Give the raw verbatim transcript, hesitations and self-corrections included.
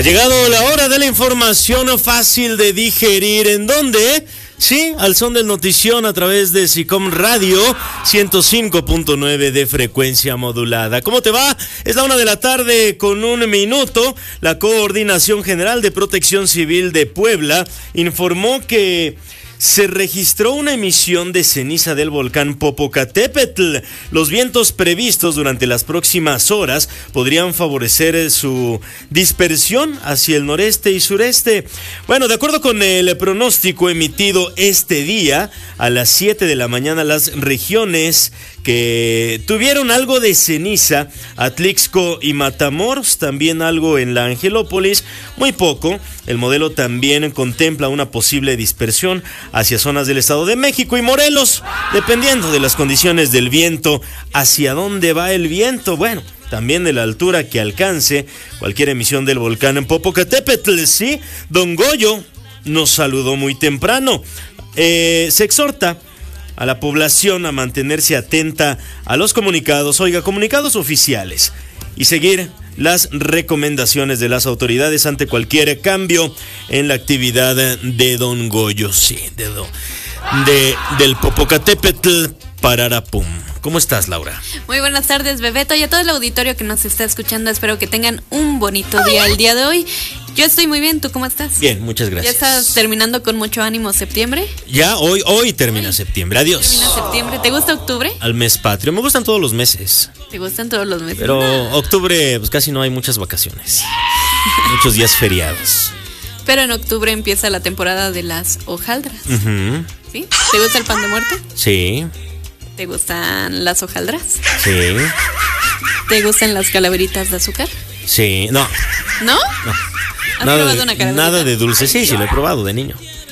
llegado la hora de la información fácil de digerir. ¿En dónde? Sí, al son del notición a través de SICOM Radio ciento cinco punto nueve de frecuencia modulada. ¿Cómo te va? Es la una de la tarde con un minuto. La Coordinación General de Protección Civil de Puebla informó que se registró una emisión de ceniza del volcán Popocatépetl. Los vientos previstos durante las próximas horas podrían favorecer su dispersión hacia el noreste y sureste. Bueno, de acuerdo con el pronóstico emitido este día, a las siete de la mañana, las regiones que tuvieron algo de ceniza, Atlixco y Matamoros, también algo en la Angelópolis, muy poco. El modelo también contempla una posible dispersión hacia zonas del Estado de México y Morelos, dependiendo de las condiciones del viento. ¿Hacia dónde va el viento? Bueno, también de la altura que alcance cualquier emisión del volcán en Popocatépetl. Sí, Don Goyo nos saludó muy temprano. Eh, se exhorta a la población a mantenerse atenta a los comunicados, oiga, comunicados oficiales, y seguir las recomendaciones de las autoridades ante cualquier cambio en la actividad de Don Goyo, sí, de, do, de del Popocatépetl Pararapum. ¿Cómo estás, Laura? Muy buenas tardes, Bebeto, y a todo el auditorio que nos está escuchando. Espero que tengan un bonito día el día de hoy. Yo estoy muy bien, ¿tú cómo estás? Bien, muchas gracias. ¿Ya estás terminando con mucho ánimo septiembre? Ya, hoy, hoy termina hoy. septiembre, adiós. Termina septiembre, ¿te gusta octubre? Al mes patrio, me gustan todos los meses. ¿Te gustan todos los meses? Pero no. Octubre, pues casi no hay muchas vacaciones. Muchos días feriados. Pero en octubre empieza la temporada de las hojaldras. Uh-huh. ¿Sí? ¿Te gusta el pan de muerto? Sí. ¿Te gustan las hojaldras? Sí. ¿Te gustan las calaveritas de azúcar? Sí, no. ¿No? No. ¿Has nada probado de, una calaverita? Nada de dulce, sí, sí, lo he probado de niño.